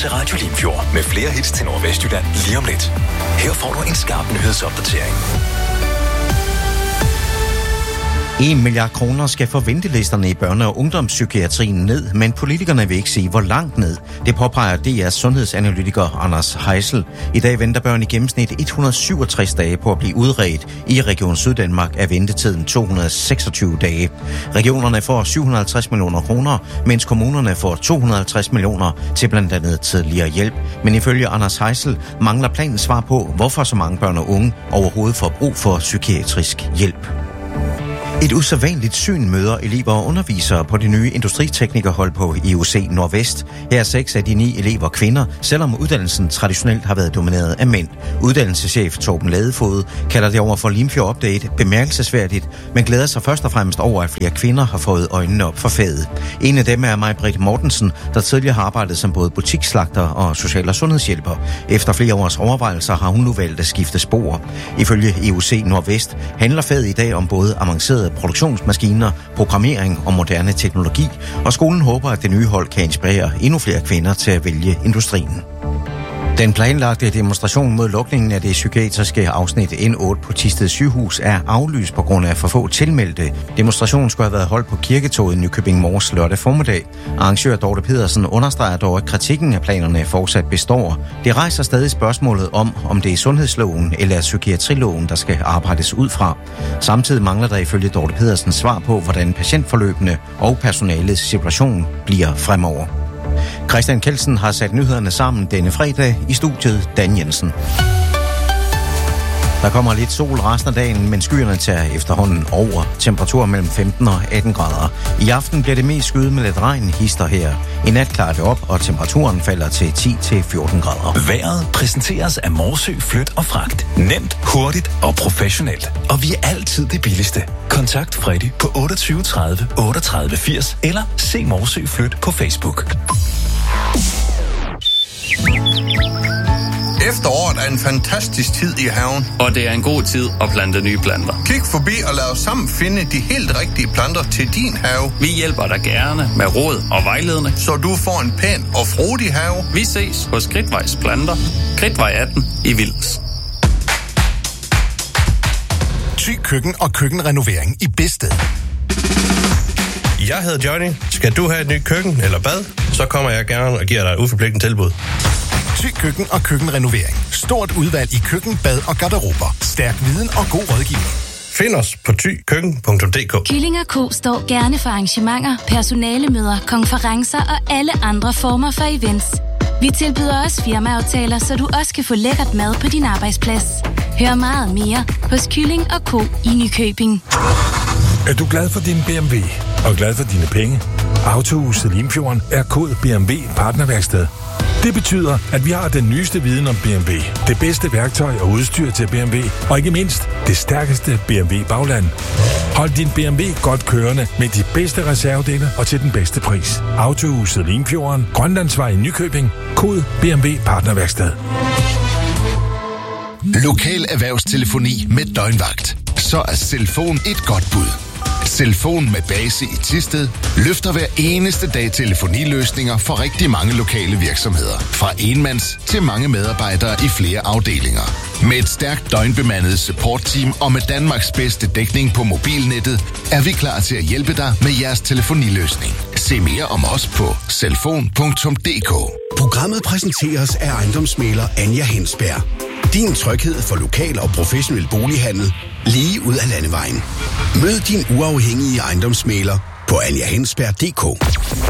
til Radio Limfjord med flere hits til Nordvestjylland lige om lidt. Her får du en skarp nyhedsopdatering. 1 milliard kroner skal få ventelisterne i børne- og ungdomspsykiatrien ned, men politikerne vil ikke sige, hvor langt ned. Det påpeger DR's sundhedsanalytiker Anders Heisel. I dag venter børn i gennemsnit 167 dage på at blive udredt. I Region Syddanmark er ventetiden 226 dage. Regionerne får 750 millioner kroner, mens kommunerne får 250 millioner til blandt andet tidligere hjælp. Men ifølge Anders Heisel mangler planen svar på, hvorfor så mange børn og unge overhovedet får brug for psykiatrisk hjælp. Et usædvanligt syn møder elever og undervisere på det nye industriteknikerhold på IUC Nordvest. Her er 6 af de 9 elever kvinder, selvom uddannelsen traditionelt har været domineret af mænd. Uddannelseschef Torben Ladefod kalder det over for Limfjord Update bemærkelsesværdigt, men glæder sig først og fremmest over, at flere kvinder har fået øjnene op for faget. En af dem er Maj-Britt Mortensen, der tidligere har arbejdet som både butiksslagter og social- og sundhedshjælper. Efter flere års overvejelser har hun nu valgt at skifte spor. Ifølge IUC Nordvest handler faget i dag om både avancerede produktionsmaskiner, programmering og moderne teknologi, og skolen håber, at det nye hold kan inspirere endnu flere kvinder til at vælge industrien. Den planlagte demonstration mod lukningen af det psykiatriske afsnit N8 på Thisted Sygehus er aflyst på grund af for få tilmeldte. Demonstrationen skulle have været holdt på Kirketoget i Nykøbing Mors lørdag formiddag. Arrangør Dorte Pedersen understreger dog, at kritikken af planerne fortsat består. Det rejser stadig spørgsmålet om det er sundhedsloven eller psykiatriloven, der skal arbejdes ud fra. Samtidig mangler der ifølge Dorte Pedersen svar på, hvordan patientforløbene og personalets situation bliver fremover. Christian Kelsen har sat nyhederne sammen denne fredag i studiet Dan Jensen. Der kommer lidt sol resten af dagen, men skyerne tager efterhånden over. Temperaturer mellem 15 og 18 grader. I aften bliver det mest skyet med lidt regn hister her. I nat klarer det op, og temperaturen falder til 10-14 grader. Vejret præsenteres af Morsø Flyt og Fragt. Nemt, hurtigt og professionelt. Og vi er altid det billigste. Kontakt Freddy på 28 30 38 80 eller se Morsø Flyt på Facebook. Efteråret er en fantastisk tid i haven. Og det er en god tid at plante nye planter. Kig forbi og lad os sammen finde de helt rigtige planter til din have. Vi hjælper dig gerne med råd og vejledning, så du får en pæn og frodig have. Vi ses hos Kridtvejs Planter. Kridtvej 18 i Vilders. Thy Køkken og køkkenrenovering i Bedsted. Jeg hedder Johnny. Skal du have et nyt køkken eller bad, så kommer jeg gerne og giver dig et uforpligtende tilbud. Thy Køkken og køkkenrenovering. Stort udvalg i køkken, bad og garderober. Stærk viden og god rådgivning. Find os på thykøkken.dk. Kylling & Co. står gerne for arrangementer, personalemøder, konferencer og alle andre former for events. Vi tilbyder også firmaaftaler, så du også kan få lækkert mad på din arbejdsplads. Hør meget mere hos Kylling & Co. i Nykøbing. Er du glad for din BMW og glad for dine penge? Autohuset Limfjorden er kod BMW partnerværksted. Det betyder, at vi har den nyeste viden om BMW, det bedste værktøj og udstyr til BMW, og ikke mindst det stærkeste BMW-bagland. Hold din BMW godt kørende med de bedste reservedele og til den bedste pris. Autohuset Limfjorden, Grønlandsvej i Nykøbing, kod BMW partnerværksted. Lokal erhvervstelefoni med døgnvagt. Så er Cellfon et godt bud. Cellfon med base i Thisted løfter hver eneste dag telefoniløsninger for rigtig mange lokale virksomheder. Fra enmands til mange medarbejdere i flere afdelinger. Med et stærkt døgnbemandet supportteam og med Danmarks bedste dækning på mobilnettet, er vi klar til at hjælpe dig med jeres telefoniløsning. Se mere om os på cellfon.dk. Programmet præsenteres af ejendomsmægler Anja Hensberg. Din tryghed for lokal og professionel bolighandel lige ud af landevejen. Mød din uafhængige ejendomsmægler på anjahensberg.dk.